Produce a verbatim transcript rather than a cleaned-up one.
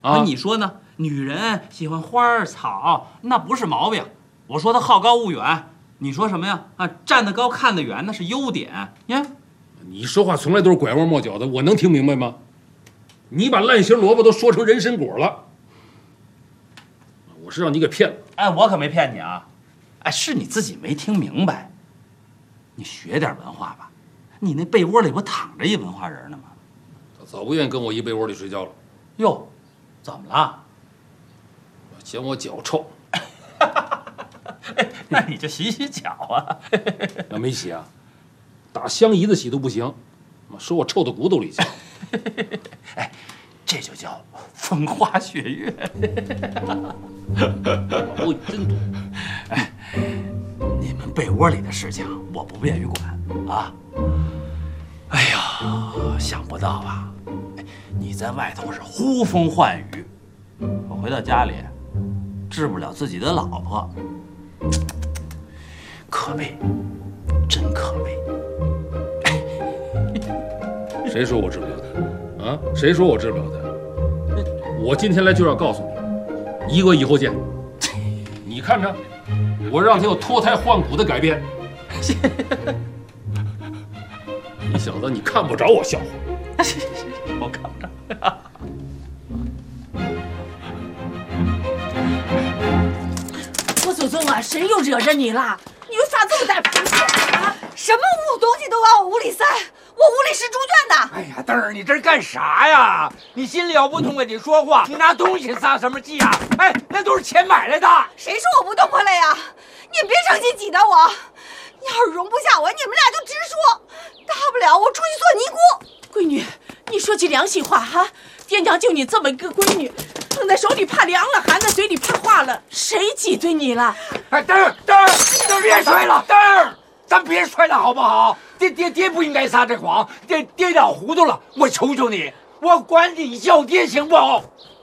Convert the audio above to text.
啊，你说呢？女人喜欢花儿草，那不是毛病。我说她好高骛远，你说什么呀？啊，站得高看得远，那是优点。你看， 你说话从来都是拐弯抹角的，我能听明白吗？你把烂形萝卜都说成人参果了，我是让你给骗了。 哎，我可没骗你啊！哎，是你自己没听明白。你学点文化吧，你那被窝里不躺着一文化人呢吗？ 他早不愿意跟我一被窝里睡觉了。 哟，怎么了？ 嫌我脚臭。 那你就洗洗脚啊。 那没洗啊，打香姨子洗都不行，说我臭到骨头里去。 哎，这就叫风花雪月。 哦，真多。 哎，你们被窝里的事情我不便于管啊。哎呀，想不到啊，你在外头是呼风唤雨，我回到家里治不了自己的老婆，可悲，真可悲。 谁说我治不了他？啊？谁说我治不了他？我今天来就要告诉你，一个以后见。你看着，我让他有脱胎换骨的改变。你小子，你看不着我笑话。 我看不着。 郭祖宗啊，谁又惹着你了？你又发这么大脾气啊？ 什么污东西都往我屋里塞，我屋里是猪圈的。 哎呀，灯儿，你这是干啥呀？你心里要不痛快得说话，你拿东西撒什么气啊？哎，那都是钱买来的。 谁说我不痛快了呀？你别生气挤得我，你要是容不下我，你们俩就直说，大不了我出去做尼姑。 闺女，你说句良心话哈，爹娘就你这么一个闺女，捧在手里怕凉了，含在嘴里怕化了，谁挤兑你了？ 哎，灯儿，灯儿，灯儿别吹了，灯儿，咱别吹了好不好？爹爹爹不应该撒这谎，爹爹闹糊涂了，我求求你，我管你叫爹行不？